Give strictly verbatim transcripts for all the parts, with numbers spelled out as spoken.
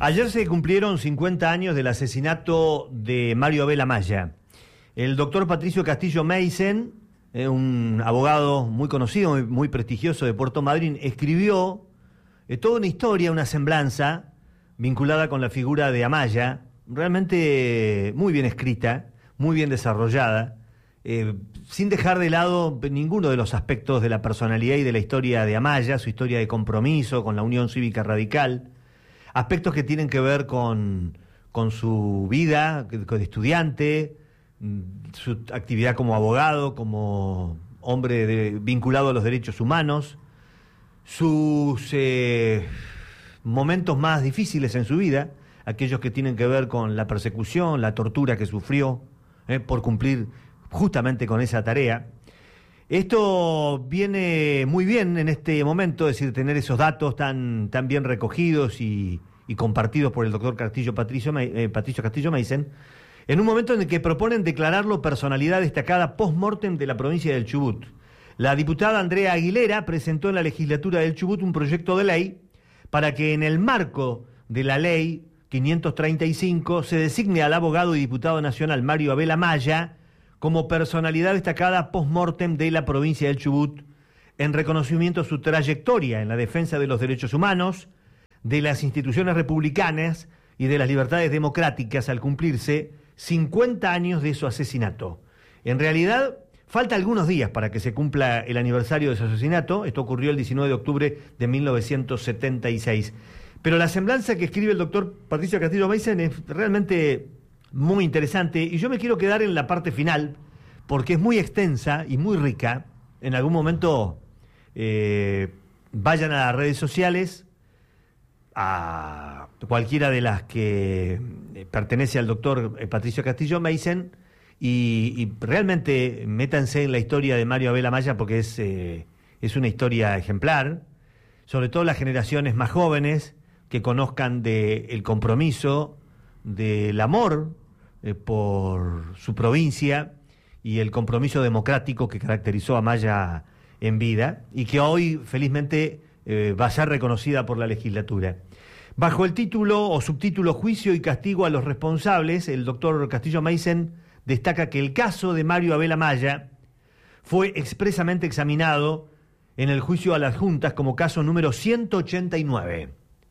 Ayer se cumplieron cincuenta años del asesinato de Mario Abel Amaya. El doctor Patricio Castillo Meisen, eh, un abogado muy conocido, muy, muy prestigioso de Puerto Madryn, escribió eh, toda una historia, una semblanza vinculada con la figura de Amaya, realmente muy bien escrita, muy bien desarrollada, eh, sin dejar de lado ninguno de los aspectos de la personalidad y de la historia de Amaya, su historia de compromiso con la Unión Cívica Radical, aspectos que tienen que ver con, con su vida de estudiante, su actividad como abogado, como hombre de, vinculado a los derechos humanos, sus eh, momentos más difíciles en su vida, aquellos que tienen que ver con la persecución, la tortura que sufrió eh, por cumplir justamente con esa tarea. Esto viene muy bien en este momento, es decir, tener esos datos tan, tan bien recogidos y, y compartidos por el doctor Castillo Patricio, eh, Patricio Castillo Meisen, en un momento en el que proponen declararlo personalidad destacada post-mortem de la provincia del Chubut. La diputada Andrea Aguilera presentó en la legislatura del Chubut un proyecto de ley para que en el marco de la ley quinientos treinta y cinco se designe al abogado y diputado nacional Mario Abel Amaya como personalidad destacada post-mortem de la provincia del Chubut, en reconocimiento a su trayectoria en la defensa de los derechos humanos, de las instituciones republicanas y de las libertades democráticas al cumplirse cincuenta años de su asesinato. En realidad, falta algunos días para que se cumpla el aniversario de su asesinato. Esto ocurrió el diecinueve de octubre de mil novecientos setenta y seis. Pero la semblanza que escribe el doctor Patricio Castillo Meisen es realmente muy interesante, y yo me quiero quedar en la parte final, porque es muy extensa y muy rica. En algún momento eh, vayan a las redes sociales, a cualquiera de las que pertenece al doctor Patricio Castillo Meisen, y, y realmente métanse en la historia de Mario Abel Amaya, porque es, eh, es una historia ejemplar, sobre todo las generaciones más jóvenes que conozcan del compromiso, del amor eh, por su provincia y el compromiso democrático que caracterizó a Amaya en vida y que hoy felizmente eh, va a ser reconocida por la legislatura. Bajo el título o subtítulo Juicio y castigo a los responsables, el doctor Castillo Meisen destaca que el caso de Mario Abel Amaya fue expresamente examinado en el juicio a las juntas como caso número ciento ochenta y nueve.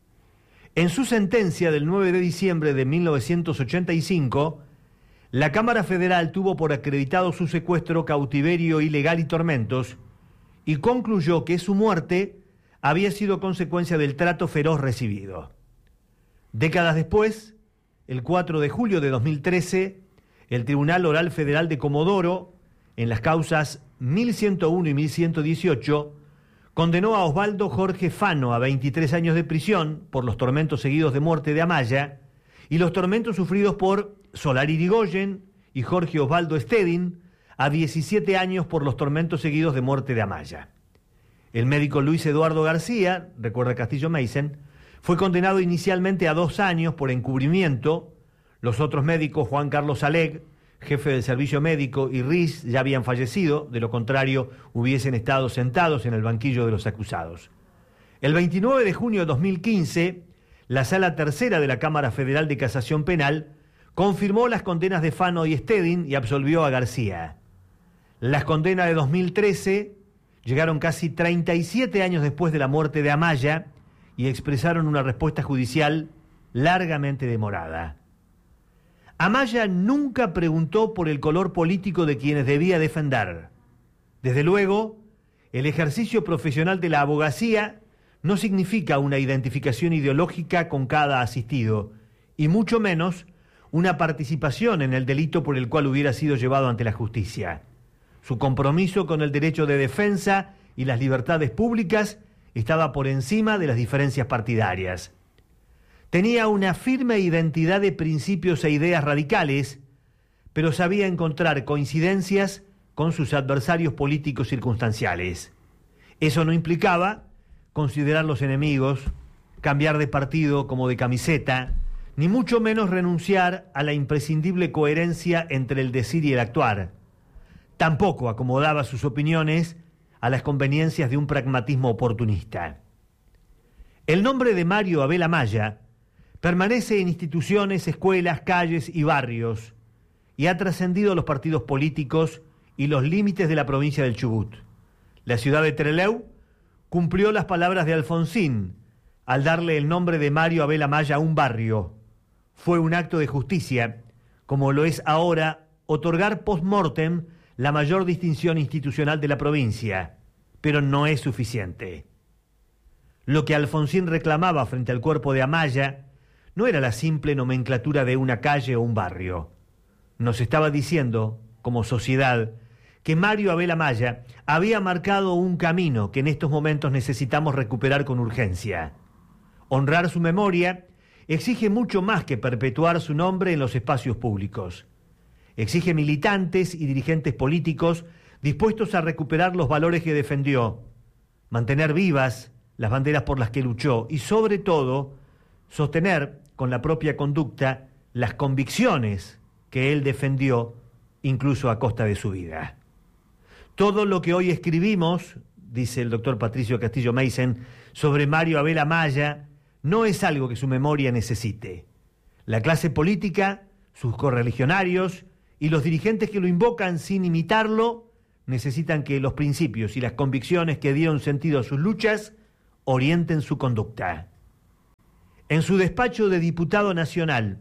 En su sentencia del nueve de diciembre de mil novecientos ochenta y cinco, la Cámara Federal tuvo por acreditado su secuestro, cautiverio ilegal y tormentos, y concluyó que su muerte había sido consecuencia del trato feroz recibido. Décadas después, el cuatro de julio de dos mil trece, el Tribunal Oral Federal de Comodoro, en las causas mil ciento uno y mil ciento dieciocho, condenó a Osvaldo Jorge Fano a veintitrés años de prisión por los tormentos seguidos de muerte de Amaya y los tormentos sufridos por Solari Irigoyen y Jorge Osvaldo Stedin a diecisiete años por los tormentos seguidos de muerte de Amaya. El médico Luis Eduardo García, recuerda Castillo Meisen, fue condenado inicialmente a dos años por encubrimiento. Los otros médicos, Juan Carlos Aleg, jefe del servicio médico, y Riz ya habían fallecido, de lo contrario hubiesen estado sentados en el banquillo de los acusados. El veintinueve de junio de dos mil quince, la Sala Tercera de la Cámara Federal de Casación Penal confirmó las condenas de Fano y Stedin y absolvió a García. Las condenas de dos mil trece llegaron casi treinta y siete años después de la muerte de Amaya y expresaron una respuesta judicial largamente demorada. Amaya nunca preguntó por el color político de quienes debía defender. Desde luego, el ejercicio profesional de la abogacía no significa una identificación ideológica con cada asistido, y mucho menos una participación en el delito por el cual hubiera sido llevado ante la justicia. Su compromiso con el derecho de defensa y las libertades públicas estaba por encima de las diferencias partidarias. Tenía una firme identidad de principios e ideas radicales, pero sabía encontrar coincidencias con sus adversarios políticos circunstanciales. Eso no implicaba considerarlos enemigos, cambiar de partido como de camiseta, ni mucho menos renunciar a la imprescindible coherencia entre el decir y el actuar. Tampoco acomodaba sus opiniones a las conveniencias de un pragmatismo oportunista. El nombre de Mario Abel Amaya Permanece en instituciones, escuelas, calles y barrios y ha trascendido los partidos políticos y los límites de la provincia del Chubut. La ciudad de Trelew cumplió las palabras de Alfonsín al darle el nombre de Mario Abel Amaya a un barrio. Fue un acto de justicia, como lo es ahora otorgar post-mortem la mayor distinción institucional de la provincia, pero no es suficiente. Lo que Alfonsín reclamaba frente al cuerpo de Amaya no era la simple nomenclatura de una calle o un barrio. Nos estaba diciendo, como sociedad, que Mario Abel Amaya había marcado un camino que en estos momentos necesitamos recuperar con urgencia. Honrar su memoria exige mucho más que perpetuar su nombre en los espacios públicos. Exige militantes y dirigentes políticos dispuestos a recuperar los valores que defendió, mantener vivas las banderas por las que luchó y, sobre todo, sostener con la propia conducta las convicciones que él defendió, incluso a costa de su vida. Todo lo que hoy escribimos, dice el doctor Patricio Castillo Meisen, sobre Mario Abel Amaya, no es algo que su memoria necesite. La clase política, sus correligionarios y los dirigentes que lo invocan sin imitarlo, necesitan que los principios y las convicciones que dieron sentido a sus luchas orienten su conducta. En su despacho de diputado nacional,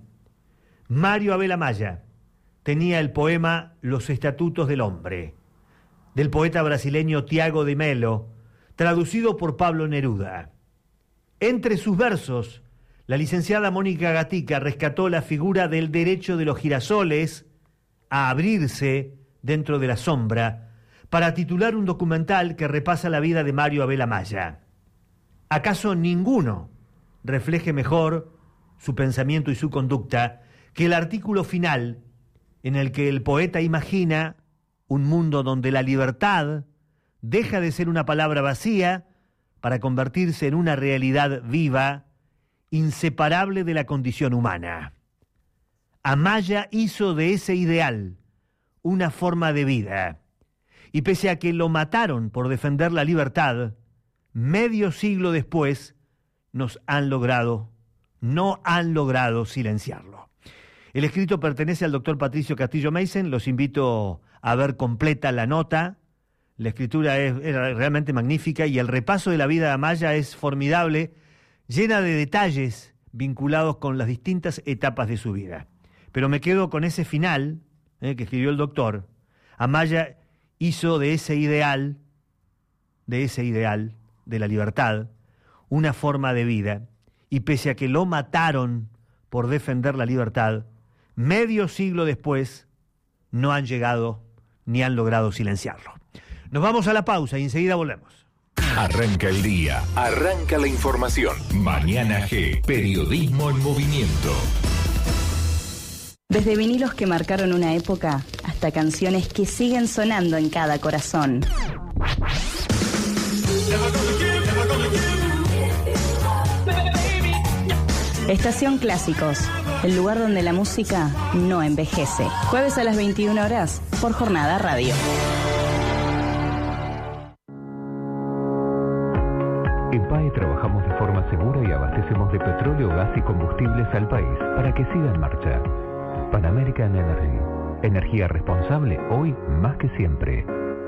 Mario Abel Amaya tenía el poema Los Estatutos del Hombre, del poeta brasileño Tiago de Melo, traducido por Pablo Neruda. Entre sus versos, la licenciada Mónica Gatica rescató la figura del derecho de los girasoles a abrirse dentro de la sombra para titular un documental que repasa la vida de Mario Abel Amaya. ¿Acaso ninguno refleje mejor su pensamiento y su conducta que el artículo final en el que el poeta imagina un mundo donde la libertad deja de ser una palabra vacía para convertirse en una realidad viva, inseparable de la condición humana? Amaya hizo de ese ideal una forma de vida, y pese a que lo mataron por defender la libertad, medio siglo después nos han logrado, no han logrado silenciarlo. El escrito pertenece al doctor Patricio Castillo Meisen. Los invito a ver completa la nota. La escritura es, es realmente magnífica y el repaso de la vida de Amaya es formidable, llena de detalles vinculados con las distintas etapas de su vida. Pero me quedo con ese final eh, que escribió el doctor. Amaya hizo de ese ideal, de ese ideal de la libertad, una forma de vida, y pese a que lo mataron por defender la libertad, medio siglo después no han llegado ni han logrado silenciarlo. Nos vamos a la pausa y enseguida volvemos. Arranca el día, arranca la información. Mañana G, periodismo en movimiento. Desde vinilos que marcaron una época hasta canciones que siguen sonando en cada corazón. Estación Clásicos, el lugar donde la música no envejece. Jueves a las veintiuna horas por Jornada Radio. En P A E trabajamos de forma segura y abastecemos de petróleo, gas y combustibles al país para que siga en marcha. Pan American Energy. Energía responsable hoy más que siempre.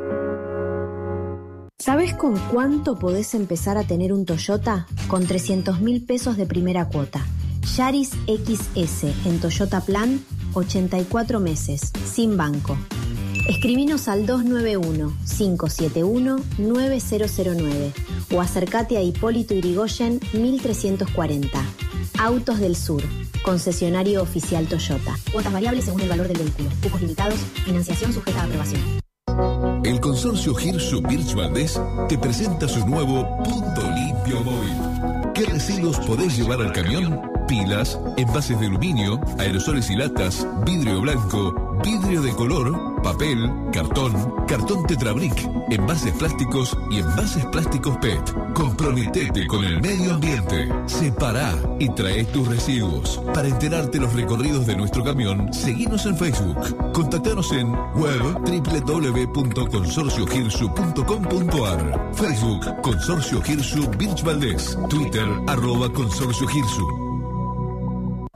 ¿Sabes con cuánto podés empezar a tener un Toyota? Con trescientos mil pesos de primera cuota. Yaris X S en Toyota Plan, ochenta y cuatro meses, sin banco. Escribinos al dos nueve uno, cinco siete uno, nueve cero cero nueve o acércate a Hipólito Yrigoyen mil trescientos cuarenta. Autos del Sur, concesionario oficial Toyota. Cuotas variables según el valor del vehículo. Cupos limitados, financiación sujeta a aprobación. El consorcio Hirsu Birch Valdés te presenta su nuevo Punto Limpio Móvil. ¿Qué residuos podés llevar al camión? Pilas, envases de aluminio, aerosoles y latas, vidrio blanco, vidrio de color, papel, cartón, cartón Tetrabric, envases plásticos y envases plásticos P E T. Comprometete con el medio ambiente. Separá y trae tus residuos. Para enterarte los recorridos de nuestro camión, seguinos en Facebook. Contactanos en web doble u doble u doble u punto consorcio hirsu punto com punto a r. Facebook Consorcio Hirsu Birch Valdés. Twitter arroba Consorcio Hirsu.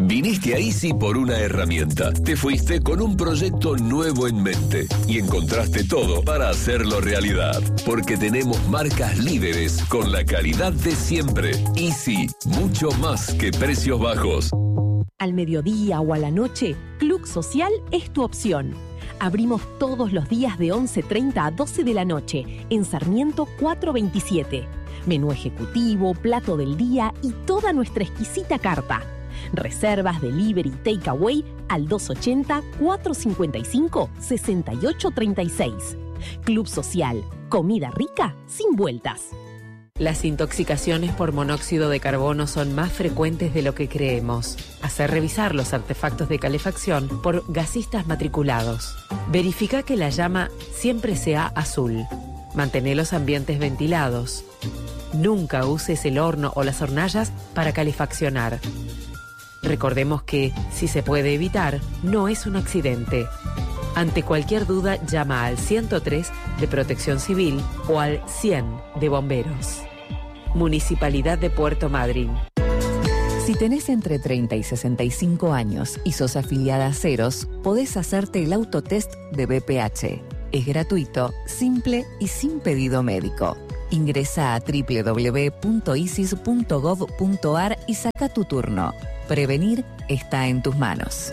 Viniste a Easy por una herramienta. Te fuiste con un proyecto nuevo en mente y encontraste todo para hacerlo realidad. Porque tenemos marcas líderes con la calidad de siempre. Easy, mucho más que precios bajos. Al mediodía o a la noche, Club Social es tu opción. Abrimos todos los días de once treinta a doce de la noche en Sarmiento cuatrocientos veintisiete. Menú ejecutivo, plato del día y toda nuestra exquisita carta. Reservas, delivery, takeaway al dos ochenta, cuatrocientos cincuenta y cinco, sesenta y ocho treinta y seis. Club Social, comida rica sin vueltas. Las intoxicaciones por monóxido de carbono son más frecuentes de lo que creemos. Hacer revisar los artefactos de calefacción por gasistas matriculados. Verifica que la llama siempre sea azul. Mantén los ambientes ventilados. Nunca uses el horno o las hornallas para calefaccionar. Recordemos que, si se puede evitar, no es un accidente. Ante cualquier duda, llama al ciento tres de Protección Civil o al cien de Bomberos. Municipalidad de Puerto Madryn. Si tenés entre treinta y sesenta y cinco años y sos afiliada a Ceros, podés hacerte el autotest de B P H. Es gratuito, simple y sin pedido médico. Ingresa a doble u doble u doble u punto isis punto gov punto ar y saca tu turno. Prevenir está en tus manos.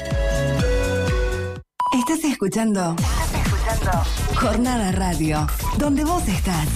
Estás escuchando. Estás escuchando. Jornada Radio, donde vos estás.